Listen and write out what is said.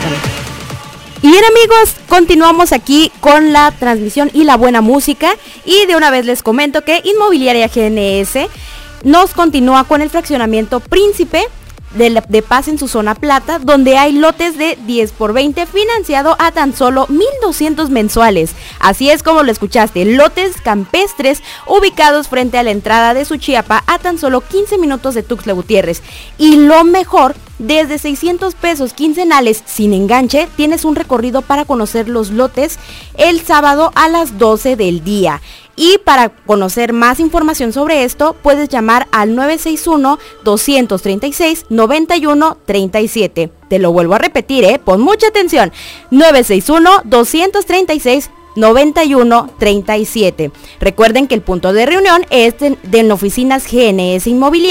escuchando. Y bien, amigos, continuamos aquí con la transmisión y la buena música, y de una vez les comento que Inmobiliaria GNS nos continúa con el fraccionamiento Príncipe de Paz en su zona plata, donde hay lotes de 10x20 financiado a tan solo 1,200 mensuales. Así es como lo escuchaste, lotes campestres ubicados frente a la entrada de Suchiapa a tan solo 15 minutos de Tuxtla Gutiérrez. Y lo mejor, desde 600 pesos quincenales sin enganche, tienes un recorrido para conocer los lotes el sábado a las 12 del día. Y para conocer más información sobre esto, puedes llamar al 961-236-9137. Te lo vuelvo a repetir, pon mucha atención. 961-236-9137. Recuerden que el punto de reunión es en oficinas GNS Inmobiliaria.